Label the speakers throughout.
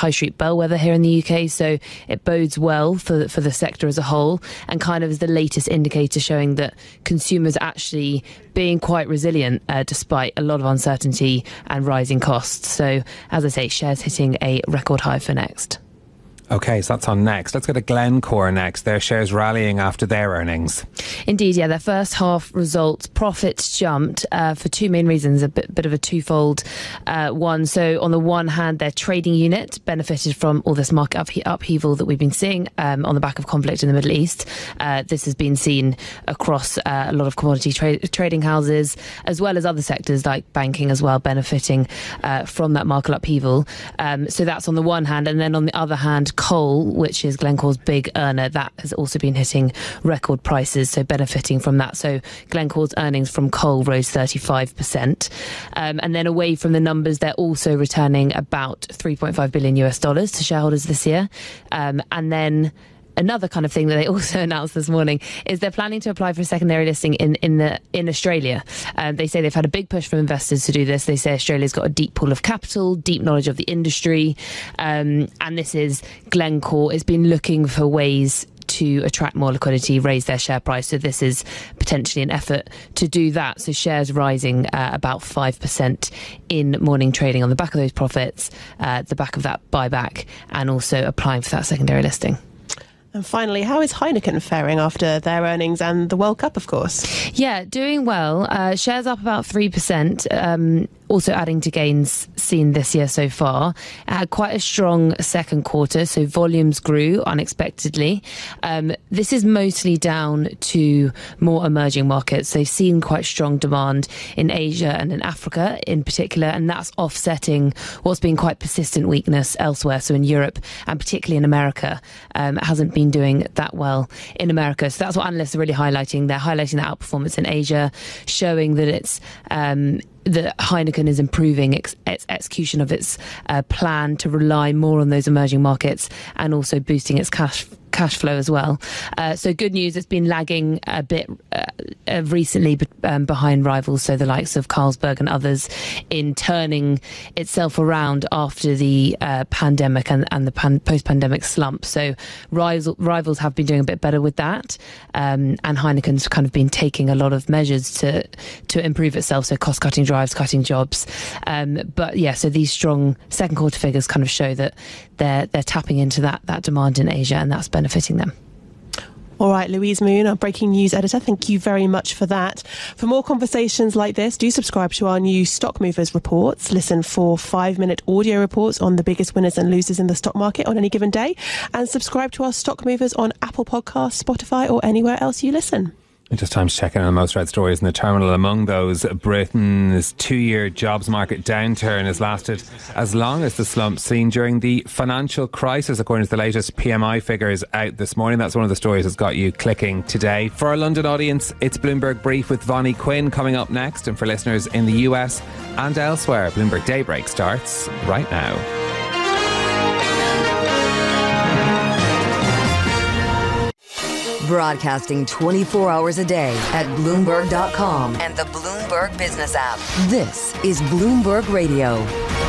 Speaker 1: high street bellwether here in the UK, so it bodes well for the sector as a whole, and kind of is the latest indicator showing that consumers are actually being quite resilient despite a lot of uncertainty and rising costs. So, as I say, shares hitting a record high for Next.
Speaker 2: OK, so that's on Next. Let's go to Glencore next. Their shares rallying after their earnings.
Speaker 1: Indeed, yeah. Their first half results, profits jumped for two main reasons, a bit of a twofold one. So on the one hand, their trading unit benefited from all this market upheaval that we've been seeing on the back of conflict in the Middle East. This has been seen across a lot of commodity trading houses, as well as other sectors like banking as well, benefiting from that market upheaval. So that's on the one hand. And then on the other hand, coal, which is Glencore's big earner, that has also been hitting record prices, so benefiting from that. So Glencore's earnings from coal rose 35%. And then away from the numbers, they're also returning about $3.5 billion to shareholders this year. And then another kind of thing that they also announced this morning is they're planning to apply for a secondary listing in Australia. They say they've had a big push from investors to do this. They say Australia's got a deep pool of capital, deep knowledge of the industry, and this is Glencore has been looking for ways to attract more liquidity, raise their share price. So this is potentially an effort to do that. So shares rising about 5% in morning trading on the back of those profits, the back of that buyback, and also applying for that secondary listing.
Speaker 3: And finally, how is Heineken faring after their earnings and the World Cup, of course?
Speaker 1: Yeah, doing well. Shares up about 3%. Also adding to gains seen this year so far. Quite a strong second quarter, so volumes grew unexpectedly. This is mostly down to more emerging markets. They've seen quite strong demand in Asia and in Africa in particular, and that's offsetting what's been quite persistent weakness elsewhere. So in Europe and particularly in America, it hasn't been doing that well in America. So that's what analysts are really highlighting. They're highlighting the outperformance in Asia, showing that it's that Heineken is improving its execution of its plan to rely more on those emerging markets and also boosting its cash flow as well. So good news, it's been lagging a bit recently behind rivals, so the likes of Carlsberg and others, in turning itself around after the pandemic and the post-pandemic slump. So rivals have been doing a bit better with that, and Heineken's kind of been taking a lot of measures to improve itself, so cost-cutting drives, cutting jobs. But yeah, so these strong second quarter figures kind of show that they're tapping into that demand in Asia, and that's benefiting them.
Speaker 3: All right, Louise Moon, our breaking news editor, thank you very much for that. For more conversations like this, do subscribe to our new Stock Movers reports. Listen for 5-minute audio reports on the biggest winners and losers in the stock market on any given day. And subscribe to our Stock Movers on Apple Podcasts, Spotify, or anywhere else you listen.
Speaker 2: Just time to check in on the most read stories in the terminal. Among those, Britain's 2-year jobs market downturn has lasted as long as the slump seen during the financial crisis, according to the latest PMI figures out this morning. That's one of the stories that's got you clicking today. For our London audience, it's Bloomberg Brief with Vonnie Quinn coming up next. And for listeners in the US and elsewhere, Bloomberg Daybreak starts right now.
Speaker 4: Broadcasting 24 hours a day at Bloomberg.com and the Bloomberg Business app. This is Bloomberg Radio.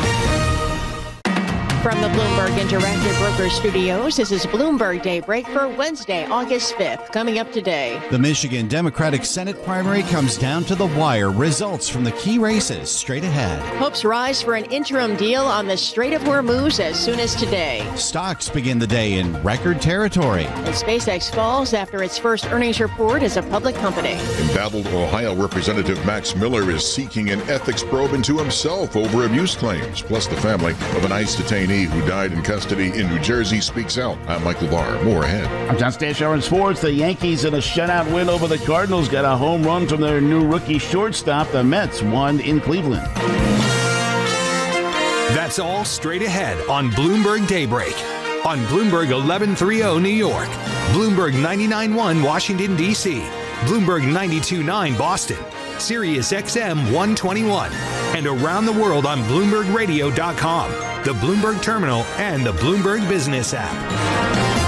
Speaker 5: From the Bloomberg Interactive Broker Studios, this is Bloomberg Daybreak for Wednesday, August 5th. Coming up today.
Speaker 6: The Michigan Democratic Senate primary comes down to the wire. Results from the key races straight ahead.
Speaker 5: Hopes rise for an interim deal on the Strait of Hormuz as soon as today.
Speaker 6: Stocks begin the day in record territory.
Speaker 5: And SpaceX falls after its first earnings report as a public company.
Speaker 7: Embattled Ohio Representative Max Miller is seeking an ethics probe into himself over abuse claims. Plus, the family of an ICE detainee who died in custody in New Jersey speaks out. I'm Michael Barr. More ahead.
Speaker 8: I'm John Stashower in sports. The Yankees in a shutout win over the Cardinals got a home run from their new rookie shortstop. The Mets won in Cleveland.
Speaker 9: That's all straight ahead on Bloomberg Daybreak. On Bloomberg 1130 New York, Bloomberg 99.1 Washington, D.C., Bloomberg 92.9 Boston, Sirius XM 121, and around the world on BloombergRadio.com, the Bloomberg Terminal, and the Bloomberg Business app.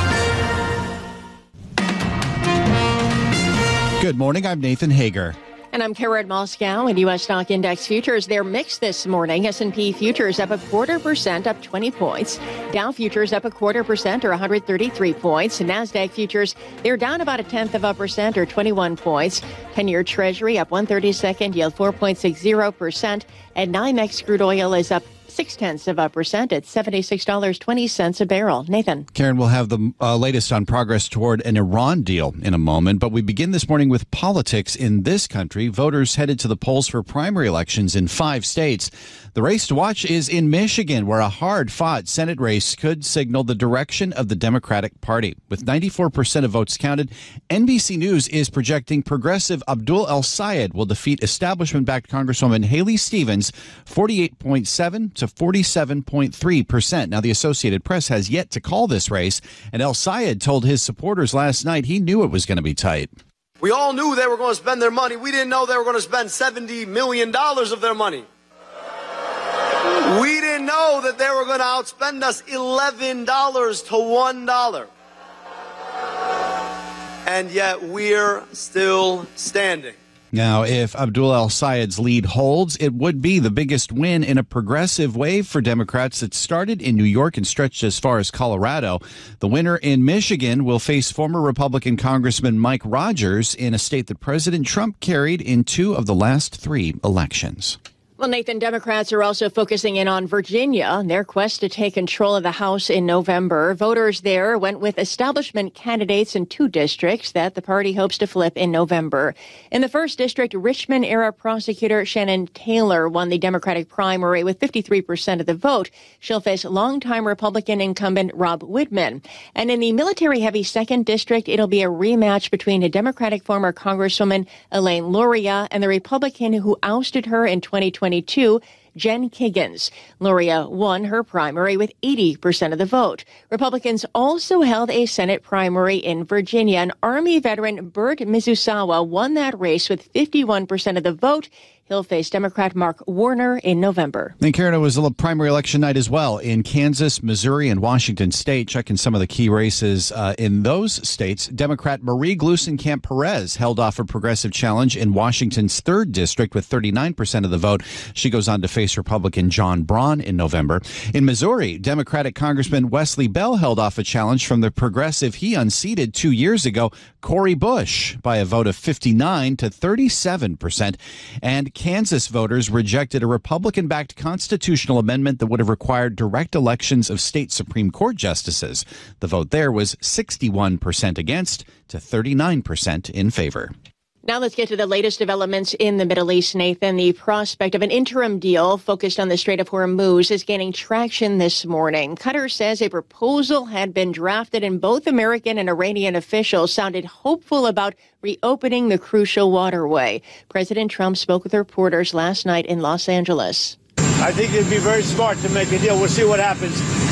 Speaker 6: Good morning, I'm Nathan Hager.
Speaker 5: And I'm Karen Moscow. And U.S. stock index futures, they're mixed this morning. S&P futures up 0.25%, up 20 points. Dow futures up 0.25% or 133 points. NASDAQ futures, they're down about 0.1% or 21 points. 10-year Treasury up 1/32, yield 4.60%. And NYMEX crude oil is up 0.6% at $76.20 a barrel. Nathan.
Speaker 6: Karen, we'll have the latest on progress toward an Iran deal in a moment, but we begin this morning with politics in this country. Voters headed to the polls for primary elections in 5 states. The race to watch is in Michigan, where a hard-fought Senate race could signal the direction of the Democratic Party. With 94% of votes counted, NBC News is projecting progressive Abdul El-Sayed will defeat establishment-backed Congresswoman Haley Stevens 48.7 to 47.3%. Now, the Associated Press has yet to call this race, and El-Sayed told his supporters last night he knew it was going to be tight.
Speaker 10: We all knew they were going to spend their money. We didn't know they were going to spend $70 million of their money. We didn't know that they were going to outspend us $11 to $1. And yet we're still standing.
Speaker 6: Now, if Abdul El-Sayed's lead holds, it would be the biggest win in a progressive wave for Democrats that started in New York and stretched as far as Colorado. The winner in Michigan will face former Republican Congressman Mike Rogers in a state that President Trump carried in 2 of the last 3 elections.
Speaker 5: Well, Nathan, Democrats are also focusing in on Virginia and their quest to take control of the House in November. Voters there went with establishment candidates in 2 districts that the party hopes to flip in November. In the 1st district, Richmond-era prosecutor Shannon Taylor won the Democratic primary with 53% of the vote. She'll face longtime Republican incumbent Rob Widman. And in the military-heavy 2nd district, it'll be a rematch between a Democratic former Congresswoman Elaine Luria and the Republican who ousted her in 2022, Jen Kiggins. Luria won her primary with 80% of the vote. Republicans also held a Senate primary in Virginia, and Army veteran Bert Mizusawa won that race with 51% of the vote. He'll face Democrat Mark Warner in November.
Speaker 6: And Karen, it was a primary election night as well in Kansas, Missouri, and Washington State. Checking some of the key races in those states. Democrat Marie Gluesenkamp Perez held off a progressive challenge in Washington's 3rd district with 39% of the vote. She goes on to face Republican John Braun in November. In Missouri, Democratic Congressman Wesley Bell held off a challenge from the progressive he unseated 2 years ago, Cori Bush, by a vote of 59 to 37%. And Kansas voters rejected a Republican-backed constitutional amendment that would have required direct elections of state Supreme Court justices. The vote there was 61% against to 39% in favor.
Speaker 5: Now let's get to the latest developments in the Middle East, Nathan. The prospect of an interim deal focused on the Strait of Hormuz is gaining traction this morning. Qatar says a proposal had been drafted and both American and Iranian officials sounded hopeful about reopening the crucial waterway. President Trump spoke with reporters last night in Los Angeles.
Speaker 11: I think it'd be very smart to make a deal. We'll see what happens.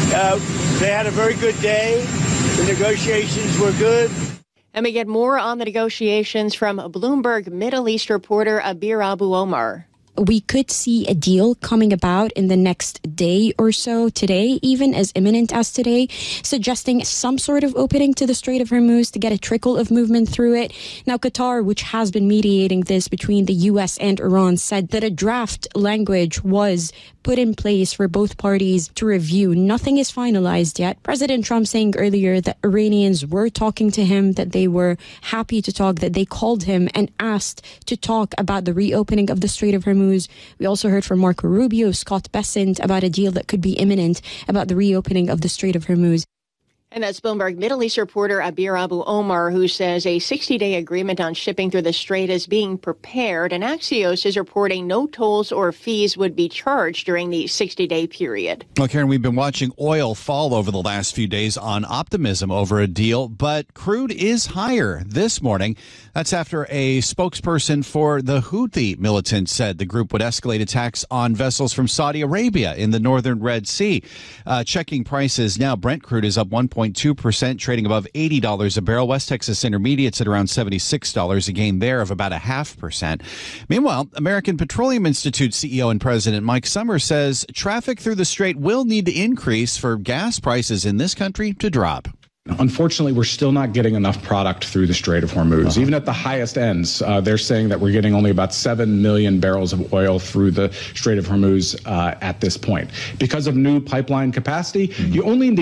Speaker 11: They had a very good day. The negotiations were good.
Speaker 5: And we get more on the negotiations from Bloomberg Middle East reporter Abir Abu Omar.
Speaker 12: We could see a deal coming about in the next day or so, today, even as imminent as today, suggesting some sort of opening to the Strait of Hormuz to get a trickle of movement through it. Now, Qatar, which has been mediating this between the U.S. and Iran, said that a draft language was put in place for both parties to review. Nothing is finalized yet. President Trump saying earlier that Iranians were talking to him, that they were happy to talk, that they called him and asked to talk about the reopening of the Strait of Hormuz. We also heard from Marco Rubio, Scott Bessent about a deal that could be imminent about the reopening of the Strait of Hormuz.
Speaker 5: And that's Bloomberg Middle East reporter Abir Abu Omar, who says a 60-day agreement on shipping through the strait is being prepared. And Axios is reporting no tolls or fees would be charged during the 60-day period.
Speaker 6: Well, Karen, we've been watching oil fall over the last few days on optimism over a deal, but crude is higher this morning. That's after a spokesperson for the Houthi militants said the group would escalate attacks on vessels from Saudi Arabia in the northern Red Sea. Checking prices now, Brent crude is up 1.2%, trading above $80 a barrel. West Texas Intermediate's at around $76, a gain there of about 0.5%. Meanwhile, American Petroleum Institute CEO and President Mike Summers says traffic through the strait will need to increase for gas prices in this country to drop.
Speaker 13: Unfortunately, we're still not getting enough product through the Strait of Hormuz. Even at the highest ends, they're saying that we're getting only about 7 million barrels of oil through the Strait of Hormuz at this point. Because of new pipeline capacity, you only need